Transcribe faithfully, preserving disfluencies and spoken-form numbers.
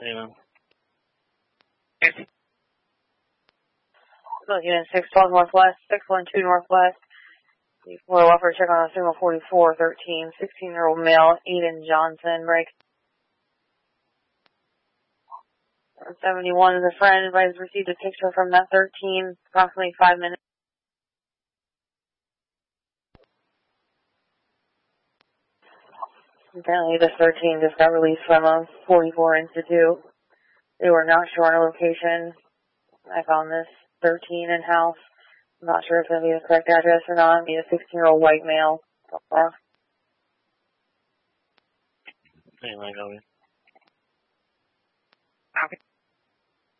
Amen. So, unit six twelve Northwest, six one two Northwest. Low upper check on a signal forty-four thirteen, sixteen-year-old male, Aiden Johnson, break. seventy-one is a friend, advised received a picture from that thirteen, approximately five minutes. Apparently this thirteen just got released from a forty-four Institute. They were not sure on a location. I found this thirteen in-house. I'm not sure if it'll be the correct address or not. It'll be a sixteen-year-old white male. Amen, Copy. Okay.